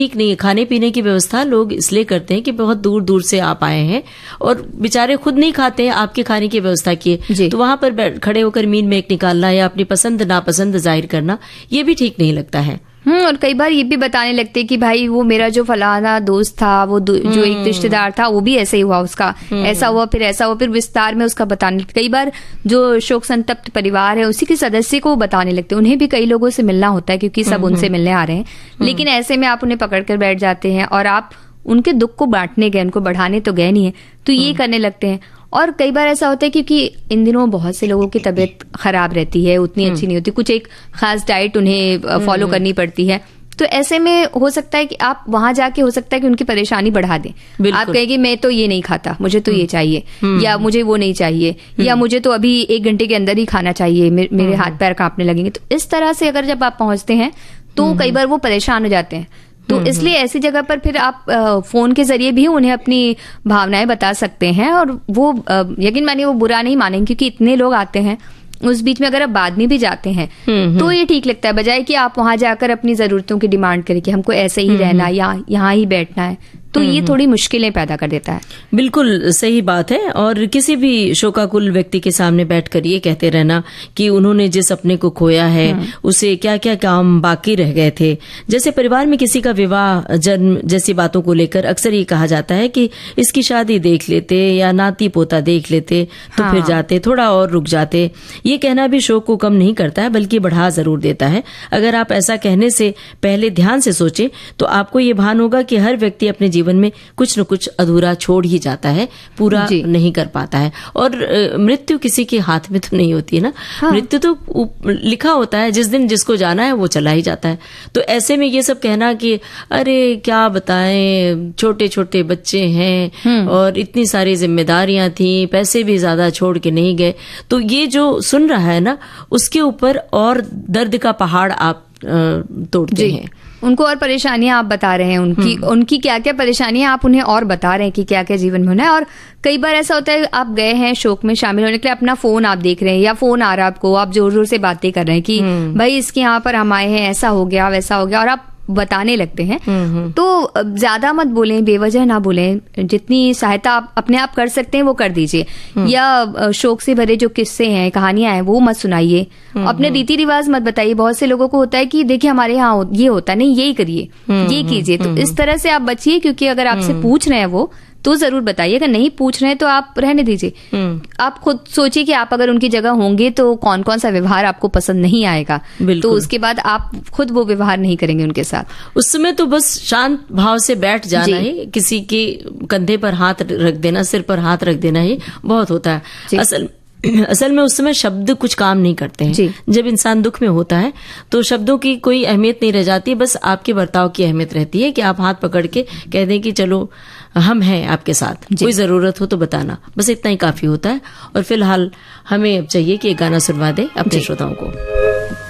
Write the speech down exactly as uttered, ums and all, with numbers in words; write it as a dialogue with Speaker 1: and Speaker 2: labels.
Speaker 1: ठीक नहीं है। खाने पीने की व्यवस्था लोग इसलिए करते हैं कि बहुत दूर दूर से आप आए हैं और बेचारे खुद नहीं खाते हैं, आपके खाने की व्यवस्था किए, तो वहां पर खड़े होकर मीन मेक निकालना या अपनी पसंद नापसंद जाहिर करना, ये भी ठीक नहीं लगता है।
Speaker 2: हम्म और कई बार ये भी बताने लगते कि भाई वो मेरा जो फलाना दोस्त था, वो जो एक रिश्तेदार था, वो भी ऐसे ही हुआ, उसका ऐसा हुआ, फिर ऐसा हुआ, फिर विस्तार में उसका बताने। कई बार जो शोक संतप्त परिवार है उसी के सदस्य को बताने लगते, उन्हें भी कई लोगों से मिलना होता है क्योंकि सब उनसे मिलने आ रहे हैं, लेकिन ऐसे में आप उन्हें पकड़ कर बैठ जाते हैं और आप उनके दुख को बांटने गए, उनको बढ़ाने तो गए नहीं है, तो ये करने लगते हैं। और कई बार ऐसा होता है क्योंकि इन दिनों बहुत से लोगों की तबीयत खराब रहती है, उतनी अच्छी नहीं होती, कुछ एक खास डाइट उन्हें फॉलो करनी पड़ती है, तो ऐसे में हो सकता है कि आप वहां जाके हो सकता है कि उनकी परेशानी बढ़ा दें। आप कहेंगे मैं तो ये नहीं खाता, मुझे तो ये चाहिए, या मुझे वो नहीं चाहिए, या मुझे तो अभी एक घंटे के अंदर ही खाना चाहिए, मेरे हाथ पैर कांपने लगेंगे। तो इस तरह से अगर जब आप पहुंचते हैं तो कई बार वो परेशान हो जाते हैं। तो इसलिए ऐसी जगह पर फिर आप फोन के जरिए भी उन्हें अपनी भावनाएं बता सकते हैं, और वो यकीन मानिए वो बुरा नहीं मानेंगे क्योंकि इतने लोग आते हैं। उस बीच में अगर आप बाद में भी जाते हैं तो ये ठीक लगता है, बजाय कि आप वहां जाकर अपनी जरूरतों की डिमांड करें कि हमको ऐसे ही रहना या यहाँ ही बैठना है, तो ये थोड़ी मुश्किलें पैदा कर देता है।
Speaker 1: बिल्कुल सही बात है। और किसी भी शोकाकुल व्यक्ति के सामने बैठकर ये कहते रहना कि उन्होंने जिस अपने को खोया है उसे क्या क्या काम बाकी रह गए थे, जैसे परिवार में किसी का विवाह जन्म जैसी बातों को लेकर अक्सर ये कहा जाता है कि इसकी शादी देख लेते या नाती पोता देख लेते तो हाँ। फिर जाते, थोड़ा और रुक जाते। ये कहना भी शोक को कम नहीं करता है बल्कि बढ़ा जरूर देता है। अगर आप ऐसा कहने से पहले ध्यान से सोचें तो आपको ये भान होगा कि हर व्यक्ति अपने जीवन में कुछ न कुछ अधूरा छोड़ ही जाता है, पूरा नहीं कर पाता है। और मृत्यु किसी के हाथ में तो नहीं होती है ना। हाँ। मृत्यु तो लिखा होता है, जिस दिन जिसको जाना है वो चला ही जाता है। तो ऐसे में ये सब कहना कि अरे क्या बताएं, छोटे छोटे बच्चे हैं और इतनी सारी जिम्मेदारियां थी, पैसे भी ज्यादा छोड़ के नहीं गए, तो ये जो सुन रहा है ना उसके ऊपर और दर्द का पहाड़ आप तोड़ते हैं।
Speaker 2: उनको और परेशानियां आप बता रहे हैं, उनकी उनकी क्या क्या परेशानियां आप उन्हें और बता रहे हैं कि क्या क्या जीवन में होना है। और कई बार ऐसा होता है आप गए हैं शोक में शामिल होने के लिए, अपना फोन आप देख रहे हैं या फोन आ रहा है आपको, आप जोर जोर से बातें कर रहे हैं कि भाई इसके यहाँ पर हम आए हैं, ऐसा हो गया वैसा हो गया, और आप बताने लगते हैं। तो ज्यादा मत बोलें, बेवजह ना बोलें, जितनी सहायता आप अपने आप कर सकते हैं वो कर दीजिए। या शोक से भरे जो किस्से हैं, कहानियां हैं, वो मत सुनाइए। अपने रीति रिवाज मत बताइए। बहुत से लोगों को होता है कि देखिए हमारे यहाँ ये होता नहीं, यही करिए, ये कीजिए। तो इस तरह से आप बचिए, क्योंकि अगर आपसे पूछ रहे हैं वो तो जरूर बताइए, अगर नहीं पूछ रहे हैं तो आप रहने दीजिए। आप खुद सोचिए कि आप अगर उनकी जगह होंगे तो कौन कौन सा व्यवहार आपको पसंद नहीं आएगा, तो उसके बाद आप खुद वो व्यवहार नहीं करेंगे उनके साथ।
Speaker 1: उस समय तो बस शांत भाव से बैठ जाना है, किसी के कंधे पर हाथ रख देना, सिर पर हाथ रख देना ही बहुत होता है। असल असल में उस समय शब्द कुछ काम नहीं करते हैं। जब इंसान दुख में होता है तो शब्दों की कोई अहमियत नहीं रह जाती, बस आपके बर्ताव की अहमियत रहती है कि आप हाथ पकड़ के कह दें कि चलो हम हैं आपके साथ, कोई जरूरत हो तो बताना, बस इतना ही काफी होता है। और फिलहाल हमें अब चाहिए कि एक गाना सुनवा दे अपने श्रोताओं को।